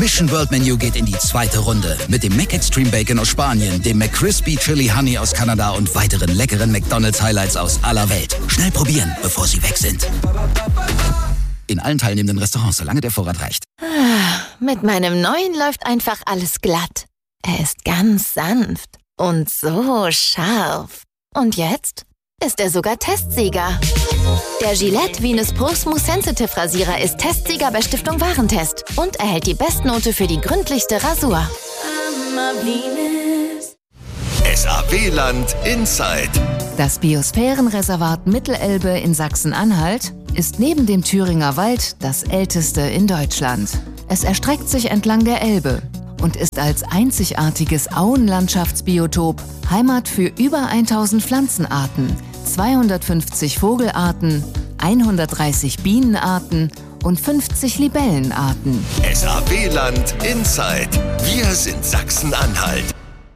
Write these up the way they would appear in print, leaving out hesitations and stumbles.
Mission World Menu geht in die zweite Runde. Mit dem McExtreme Bacon aus Spanien, dem McCrispy Chili Honey aus Kanada und weiteren leckeren McDonald's Highlights aus aller Welt. Schnell probieren, bevor sie weg sind. In allen teilnehmenden Restaurants, solange der Vorrat reicht. Mit meinem neuen läuft einfach alles glatt. Er ist ganz sanft und so scharf. Und jetzt ist er sogar Testsieger. Der Gillette Venus Pro Smooth Sensitive Rasierer ist Testsieger bei Stiftung Warentest und erhält die Bestnote für die gründlichste Rasur. SAW-Land Inside. Das Biosphärenreservat Mittelelbe in Sachsen-Anhalt ist neben dem Thüringer Wald das älteste in Deutschland. Es erstreckt sich entlang der Elbe und ist als einzigartiges Auenlandschaftsbiotop Heimat für über 1000 Pflanzenarten, 250 Vogelarten, 130 Bienenarten und 50 Libellenarten. SAW-Land Inside. Wir sind Sachsen-Anhalt.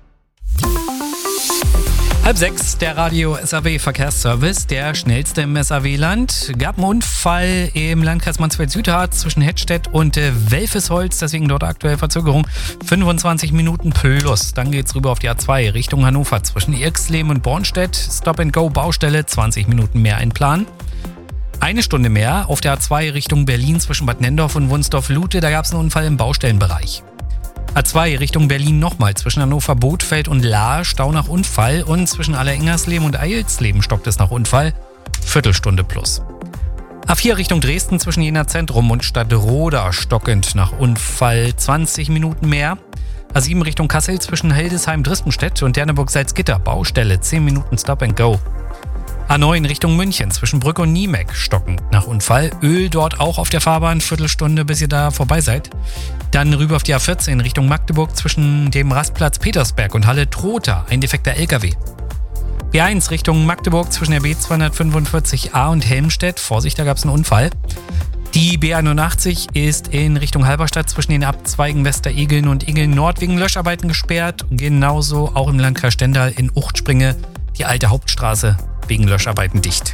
5:30, der Radio SAW-Verkehrsservice, der schnellste im SAW-Land. Gab einen Unfall im Landkreis Mansfeld-Südharz zwischen Hettstedt und Welfesholz, deswegen dort aktuell Verzögerung 25 Minuten plus. Dann geht's rüber auf die A2 Richtung Hannover zwischen Irxleben und Bornstedt. Stop-and-Go-Baustelle, 20 Minuten mehr einplanen. Eine Stunde mehr auf der A2 Richtung Berlin zwischen Bad Nenndorf und Wunsdorf-Lute, da gab es einen Unfall im Baustellenbereich. A2 Richtung Berlin nochmal zwischen Hannover-Bothfeld und Lahr, Stau nach Unfall, und zwischen Allerengersleben und Eilsleben stockt es nach Unfall, Viertelstunde plus. A4 Richtung Dresden zwischen Jena Zentrum und Stadtroda stockend nach Unfall, 20 Minuten mehr. A7 Richtung Kassel zwischen Hildesheim-Drispenstedt und Derneburg-Salzgitter, Baustelle, 10 Minuten Stop and Go. A9 Richtung München zwischen Brück und Niemeck stockend nach Unfall. Öl dort auch auf der Fahrbahn, Viertelstunde, bis ihr da vorbei seid. Dann rüber auf die A14 Richtung Magdeburg zwischen dem Rastplatz Petersberg und Halle-Trotha, ein defekter LKW. B1 Richtung Magdeburg zwischen der B245a und Helmstedt. Vorsicht, da gab es einen Unfall. Die B81 ist in Richtung Halberstadt zwischen den Abzweigen Westeregeln und Egeln Nord wegen Löscharbeiten gesperrt. Genauso auch im Landkreis Stendal in Uchtspringe die alte Hauptstraße wegen Löscharbeiten dicht.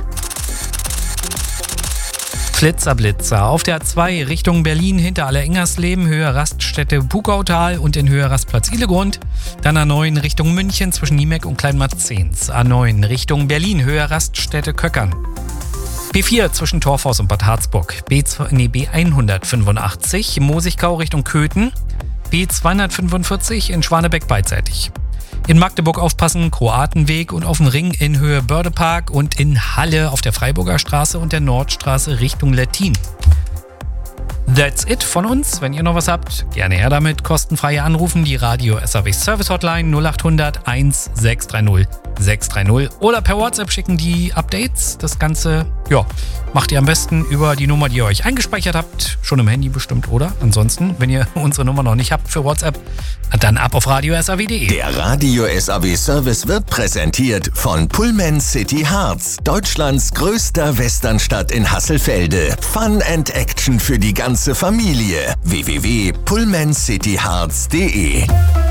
Flitzer auf der A2 Richtung Berlin hinter Allerengersleben, Höhe Raststätte Bugautal und in Höhe Rastplatz Ihlegrund. Dann A9 Richtung München zwischen Niemeck und Kleinmarzens. A9 Richtung Berlin, Höhe Raststätte Köckern. B4 zwischen Torfhaus und Bad Harzburg. B185 Mosigkau Richtung Köthen. B245 in Schwanebeck beidseitig. In Magdeburg aufpassen, Kroatenweg und auf dem Ring in Höhe Bördepark und in Halle auf der Freiburger Straße und der Nordstraße Richtung Lettin. That's it von uns. Wenn ihr noch was habt, gerne her damit. Kostenfreie anrufen, die Radio SAW Service Hotline 0800 1630 630 oder per WhatsApp schicken die Updates. Das Ganze, macht ihr am besten über die Nummer, die ihr euch eingespeichert habt. Schon im Handy bestimmt, oder? Ansonsten, wenn ihr unsere Nummer noch nicht habt für WhatsApp, dann ab auf radiosaw.de. Der Radio SAW Service wird präsentiert von Pullman City Harz, Deutschlands größter Westernstadt in Hasselfelde. Fun and Action für die ganze Familie. www.pullmancityharz.de.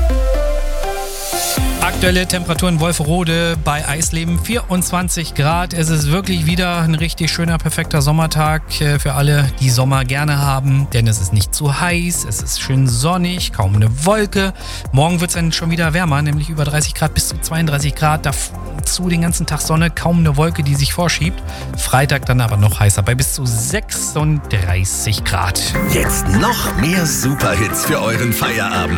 Aktuelle Temperaturen Wolferode bei Eisleben 24 Grad. Es ist wirklich wieder ein richtig schöner, perfekter Sommertag für alle, die Sommer gerne haben. Denn es ist nicht zu heiß, es ist schön sonnig, kaum eine Wolke. Morgen wird es dann schon wieder wärmer, nämlich über 30 Grad bis zu 32 Grad. Dazu den ganzen Tag Sonne, kaum eine Wolke, die sich vorschiebt. Freitag dann aber noch heißer bei bis zu 36 Grad. Jetzt noch mehr Superhits für euren Feierabend.